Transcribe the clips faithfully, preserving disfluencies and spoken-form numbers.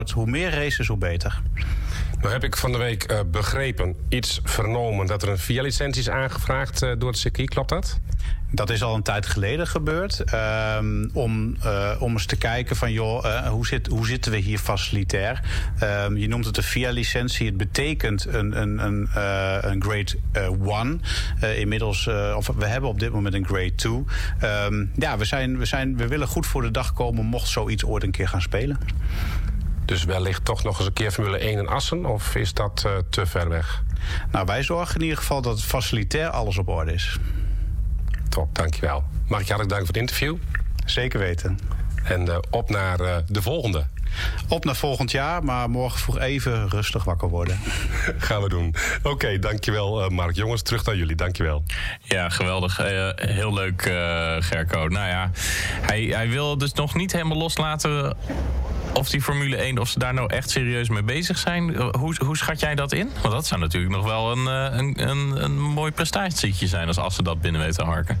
Hoe meer races, hoe beter. Nou heb ik van de week uh, begrepen, iets vernomen... dat er een V I A-licentie is aangevraagd uh, door het circuit. Klopt dat? Dat is al een tijd geleden gebeurd. Uh, om, uh, om eens te kijken van, joh, uh, hoe, zit, hoe zitten we hier facilitair? Uh, je noemt het een V I A-licentie. Het betekent een, een, een, uh, een grade one. Uh, inmiddels, uh, of we hebben op dit moment een grade two. Um, ja, we, zijn, we, zijn, we willen goed voor de dag komen... mocht zoiets ooit een keer gaan spelen. Dus wellicht toch nog eens een keer Formule één in Assen? Of is dat uh, te ver weg? Nou, wij zorgen in ieder geval dat het facilitair alles op orde is. Top, dankjewel. Mag ik je hartelijk danken voor het interview? Zeker weten. En uh, op naar uh, de volgende. Op naar volgend jaar, maar morgen vroeg even rustig wakker worden. Gaan we doen. Oké, okay, dankjewel uh, Mark. Jongens, terug naar jullie. Dankjewel. Ja, geweldig. Uh, heel leuk, uh, Gerco. Nou ja, hij, hij wil dus nog niet helemaal loslaten... of die Formule één, of ze daar nou echt serieus mee bezig zijn. Hoe, hoe schat jij dat in? Want dat zou natuurlijk nog wel een, een, een, een mooi prestatietje zijn... als, als ze dat binnen weten te harken.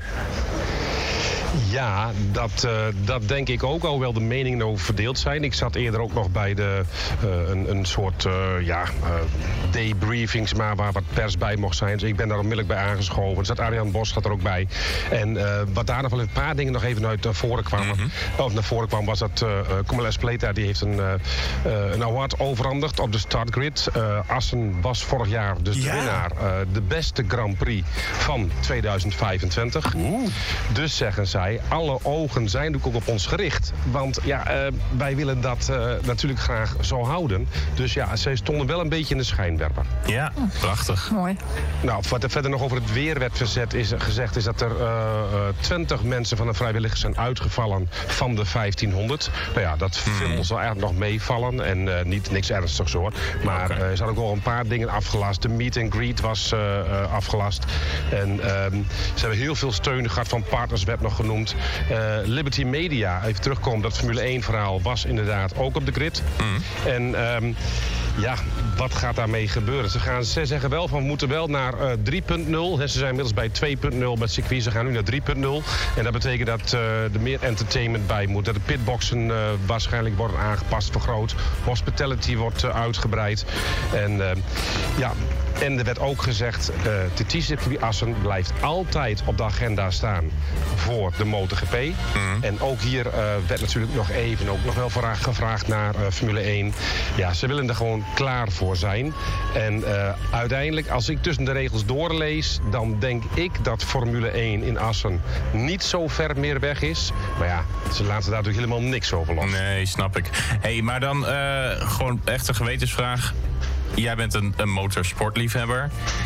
Ja, dat, uh, dat denk ik ook, alhoewel de meningen over verdeeld zijn. Ik zat eerder ook nog bij de, uh, een, een soort uh, ja, uh, debriefings, maar waar wat pers bij mocht zijn. Dus ik ben daar onmiddellijk bij aangeschoven. Er zat Arjan Bos zat er ook bij. En uh, wat daar nog wel een paar dingen nog even uit naar voren kwamen. Mm-hmm. Of naar voren kwam was dat uh, Comales Pleta, die heeft een, uh, uh, een award overhandigd op de startgrid. Uh, Assen was vorig jaar dus de ja. winnaar. Uh, de beste Grand Prix van tweeduizend vijfentwintig. Oeh. Dus zeggen zij, alle ogen zijn ook op ons gericht. Want ja, uh, wij willen dat uh, natuurlijk graag zo houden. Dus ja, zij stonden wel een beetje in de schijnwerper. Ja, prachtig. Mooi. Nou, wat er verder nog over het weer werd verzet, is, gezegd... is dat er twintig uh, uh, mensen van de vrijwilligers zijn uitgevallen van de vijftienhonderd. Nou ja, dat hmm. veel zal eigenlijk nog meevallen. En uh, niet niks ernstigs hoor. Maar okay. uh, er zijn ook wel een paar dingen afgelast. De meet and greet was uh, uh, afgelast. En uh, ze hebben heel veel steun gehad van partners, werd nog genoemd. Uh, Liberty Media, even terugkomen, dat Formule één verhaal was inderdaad ook op de grid. Mm. En um, ja, wat gaat daarmee gebeuren? Ze, gaan, ze zeggen wel van we moeten wel naar uh, drie punt nul. Ze zijn inmiddels bij twee punt nul met circuit. Ze gaan nu naar drie punt nul. En dat betekent dat uh, er meer entertainment bij moet. Dat de pitboxen uh, waarschijnlijk worden aangepast, vergroot. Hospitality wordt uh, uitgebreid. En uh, ja... En er werd ook gezegd, uh, de T C Assen blijft altijd op de agenda staan voor de MotoGP. Mm. En ook hier uh, werd natuurlijk nog even ook nog wel vraag, gevraagd naar uh, Formule één. Ja, ze willen er gewoon klaar voor zijn. En uh, uiteindelijk, als ik tussen de regels doorlees, dan denk ik dat Formule één in Assen niet zo ver meer weg is. Maar ja, ze laten daar natuurlijk helemaal niks over los. Nee, snap ik. Hey, maar dan uh, gewoon echt een gewetensvraag. Jij bent een, een motorsportliefhebber.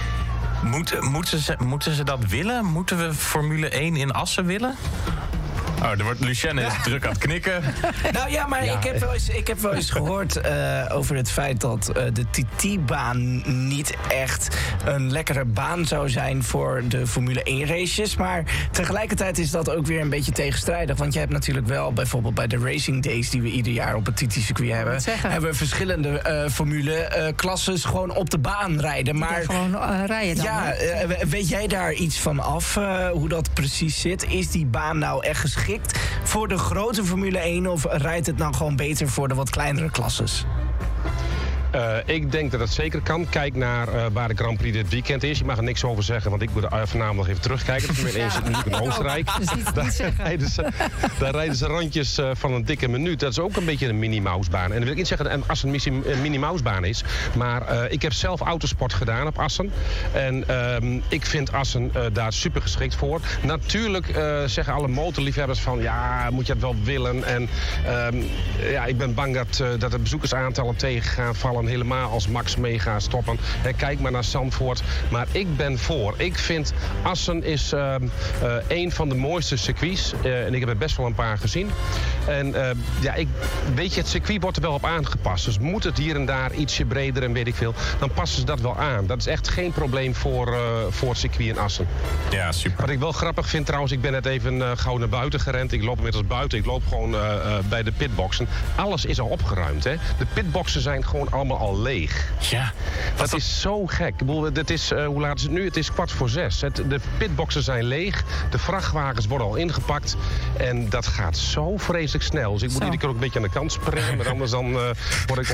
Moet, moeten, ze, moeten ze dat willen? Moeten we Formule één in Assen willen? Oh, er wordt, Lucienne is druk aan het knikken. Nou ja, maar ja. Ik, heb wel eens, ik heb wel eens gehoord uh, over het feit dat uh, de T T-baan niet echt een lekkere baan zou zijn voor de Formule één races. Maar tegelijkertijd is dat ook weer een beetje tegenstrijdig. Want je hebt natuurlijk wel bijvoorbeeld bij de Racing Days die we ieder jaar op het T T-circuit hebben, hebben we verschillende uh, formule-klasses uh, gewoon op de baan rijden. Maar gewoon uh, rijden dan. Ja, uh, weet jij daar iets van af, uh, hoe dat precies zit? Is die baan nou echt geschikt voor de grote Formule één of rijdt het nou gewoon beter voor de wat kleinere klasses? Uh, ik denk dat het zeker kan. Kijk naar uh, waar de Grand Prix dit weekend is. Je mag er niks over zeggen, want ik moet uh, vanavond nog even terugkijken. Dat is ja. niet in Oostenrijk. Daar rijden, ze, daar rijden ze rondjes uh, van een dikke minuut. Dat is ook een beetje een mini-mousebaan. En dan wil ik niet zeggen dat Assen een mini-mousebaan is. Maar uh, ik heb zelf autosport gedaan op Assen. En uh, ik vind Assen uh, daar super geschikt voor. Natuurlijk uh, zeggen alle motorliefhebbers van ja, moet je het wel willen. En uh, ja, ik ben bang dat, uh, dat de bezoekersaantallen tegen gaan vallen. Helemaal als Max mee gaat stoppen. He, kijk maar naar Zandvoort. Maar ik ben voor. Ik vind Assen is uh, uh, een van de mooiste circuits. Uh, en ik heb er best wel een paar gezien. En uh, ja, ik, weet je, het circuit wordt er wel op aangepast. Dus moet het hier en daar ietsje breder en weet ik veel, dan passen ze dat wel aan. Dat is echt geen probleem voor, uh, voor het circuit in Assen. Ja, super. Wat ik wel grappig vind trouwens, ik ben net even uh, gauw naar buiten gerend. Ik loop inmiddels buiten. Ik loop gewoon uh, uh, bij de pitboxen. Alles is al opgeruimd. Hè. De pitboxen zijn gewoon allemaal helemaal al leeg. Ja. Dat is zo gek. Ik bedoel, dit is, uh, hoe laat is het nu? Het is kwart voor zes. Het, de pitboxen zijn leeg. De vrachtwagens worden al ingepakt. En dat gaat zo vreselijk snel. Dus ik moet Zo. iedere keer ook een beetje aan de kant springen. Maar anders dan uh, word ik